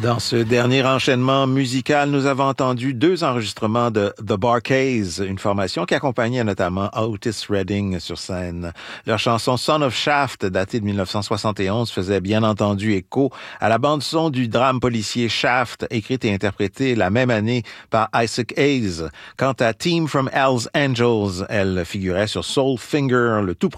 Dans ce dernier enchaînement musical, nous avons entendu 2 enregistrements de The Bar-Kays, une formation qui accompagnait notamment Otis Redding sur scène. Leur chanson Son of Shaft, datée de 1971, faisait bien entendu écho à la bande-son du drame policier Shaft, écrite et interprétée la même année par Isaac Hayes. Quant à Team from Hell's Angels, elle figurait sur Soul Finger, le tout